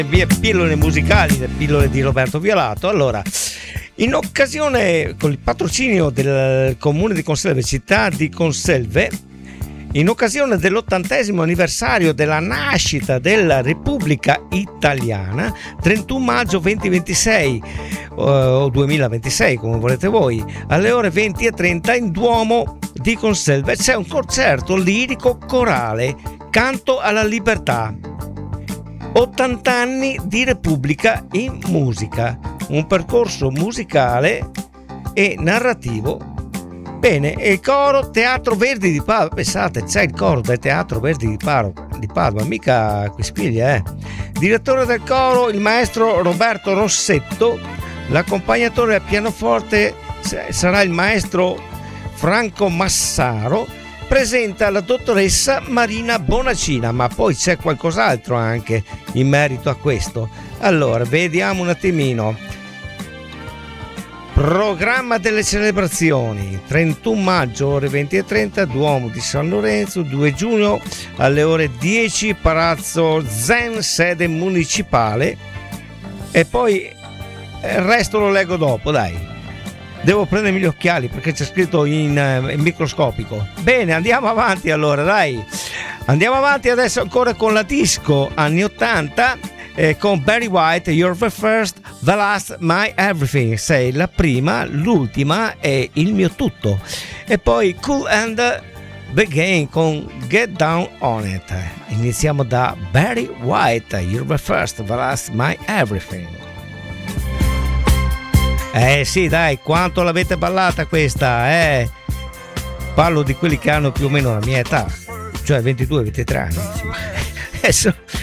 Via pillole musicali, le pillole di Roberto Violato. Allora, in occasione, con il patrocinio del comune di Conselve, città di Conselve, in occasione dell'80° anniversario della nascita della Repubblica Italiana, 31 maggio 2026 o 2026 come volete voi, alle ore 20:30 in Duomo di Conselve c'è un concerto lirico corale, Canto alla Libertà. 80 anni di Repubblica in musica, un percorso musicale e narrativo. Bene, e il coro Teatro Verdi di Padova, pensate, c'è il coro del Teatro Verdi di Padova, mica qui spiglia, Direttore del coro il maestro Roberto Rossetto, l'accompagnatore al pianoforte sarà il maestro Franco Massaro, presenta la dottoressa Marina Bonacina, ma poi c'è qualcos'altro anche in merito a questo. Allora, vediamo un attimino. Programma delle celebrazioni: 31 maggio ore 20:30 Duomo di San Lorenzo, 2 giugno alle ore 10 Palazzo Zen, sede municipale, e poi il resto lo leggo dopo, dai. Devo prendermi gli occhiali perché c'è scritto in microscopico. Bene, andiamo avanti allora, dai. Andiamo avanti adesso ancora con la disco anni 80, con Barry White, You're the First, The Last, My Everything. Sei la prima, l'ultima e il mio tutto. E poi Cool and the Game con Get Down on It. Iniziamo da Barry White, You're the First, The Last, My Everything. Sì, dai, quanto l'avete ballata questa, Parlo di quelli che hanno più o meno la mia età, cioè 22-23 anni. Adesso